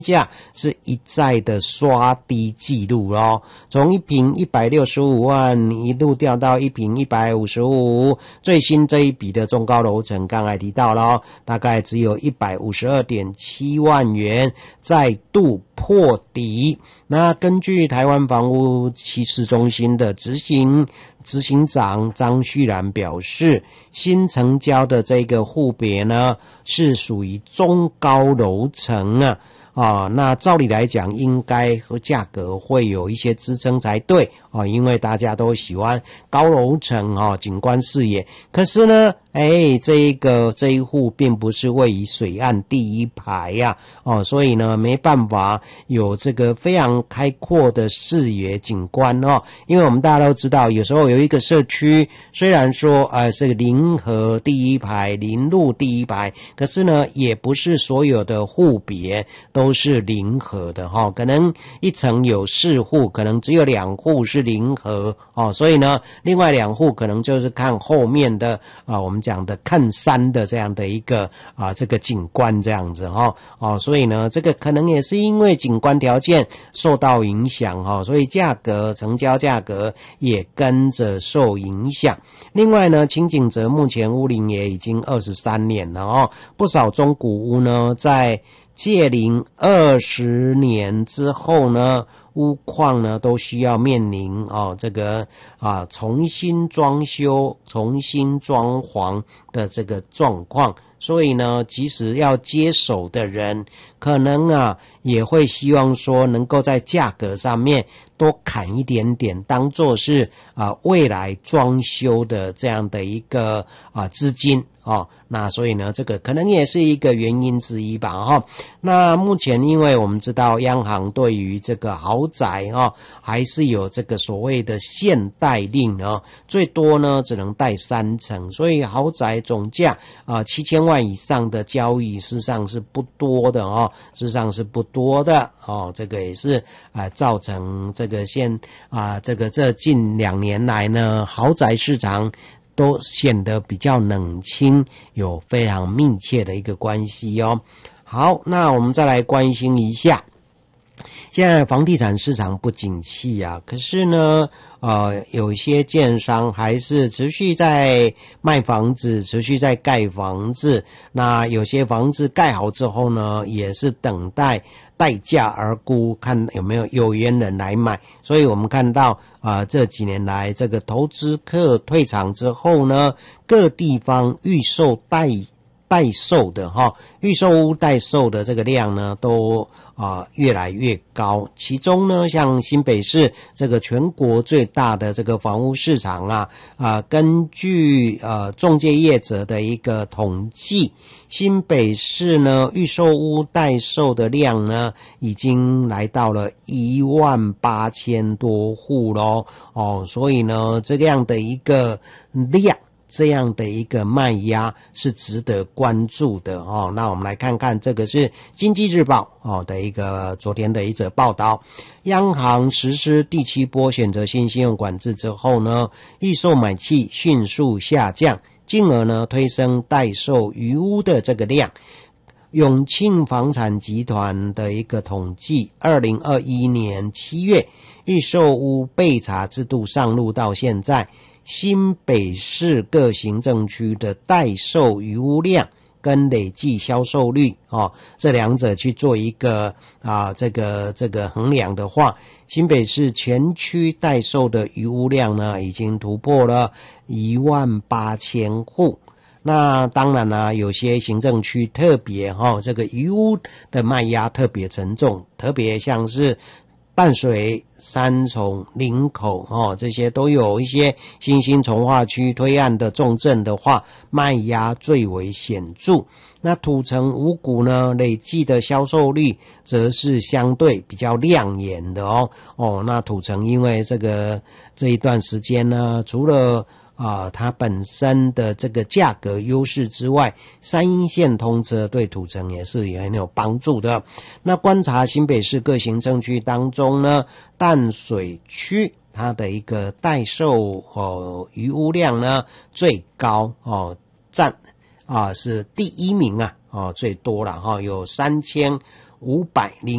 价是一再的刷低记录咯，从一坪165万一路掉到一坪155，最新这一笔的中高楼层刚才提到咯，大概只有152.7万元，再度破底。那根据台湾房屋趋势中心的执行长张旭然表示，新成交的这个户别呢是属于中高楼层那照理来讲应该和价格会有一些支撑才对因为大家都喜欢高楼层景观视野。可是呢这一户并不是位于水岸第一排所以呢没办法有这个非常开阔的视野景观因为我们大家都知道，有时候有一个社区虽然说是临河第一排、临路第一排，可是呢也不是所有的户别都是临河的可能一层有4户，可能只有2户是临河所以呢另外2户可能就是看后面的我们讲的看山的这样的一个这个景观这样子所以呢这个可能也是因为景观条件受到影响所以成交价格也跟着受影响。另外呢，清景泽目前屋龄也已经23年了不少中古屋呢在届龄20年之后呢，屋况呢都需要面临这个重新装修、重新装潢的这个状况。所以呢，即使要接手的人，可能也会希望说能够在价格上面多砍一点点，当作是未来装修的这样的一个资金那所以呢这个可能也是一个原因之一吧那目前因为我们知道央行对于这个豪宅还是有这个所谓的限贷令最多呢只能贷3成，所以豪宅总价7000万以上的交易事实上是不多的这个也是造成这个这近2年来呢豪宅市场都显得比较冷清，有非常密切的一个关系好，那我们再来关心一下，现在房地产市场不景气可是呢有一些建商还是持续在卖房子，持续在盖房子。那有些房子盖好之后呢，也是等待待价而沽，看有没有缘人来买。所以我们看到这几年来这个投资客退场之后呢，各地方预售代售的预售屋代售的这个量呢都越来越高。其中呢像新北市这个全国最大的这个房屋市场根据仲介业者的一个统计，新北市呢预售屋代售的量呢已经来到了18000多户咯所以呢这样的一个量，这样的一个卖压是值得关注的那我们来看看，这个是经济日报的一个昨天的一则报道。央行实施第7波选择性信用管制之后呢，预售买气迅速下降，进而呢推升代售余屋的这个量。永庆房产集团的一个统计，2021年7月预售屋备查制度上路到现在，新北市各行政区的代售余屋量跟累计销售率这两者去做一个这个衡量的话，新北市全区代售的余屋量呢已经突破了18000户。那当然啦，有些行政区特别这个余屋的卖压特别沉重，特别像是淡水、三重、林口这些都有一些新兴重划区推案的重镇的话，卖压最为显著。那土城、五股呢，累计的销售率则是相对比较亮眼的那土城因为这一段时间呢，除了它本身的这个价格优势之外，三鶯线通车对土城也是很有帮助的。那观察新北市各行政区当中呢，淡水区它的一个代售余屋量呢最高占是第1名最多了有3500 500